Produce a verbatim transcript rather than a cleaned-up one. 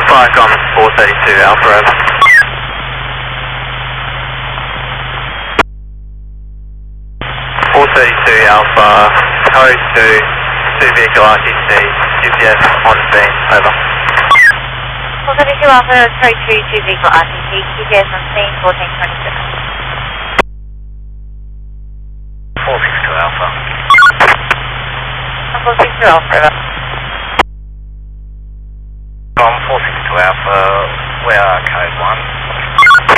Flycom four thirty-two Alpha over. four thirty-two Alpha, code to two vehicle R T C, G P S on scene, over. four thirty-two Alpha, code to two vehicle R T C, G P S on scene, fourteen twenty-seven. four six two Alpha. four six two Alpha, over.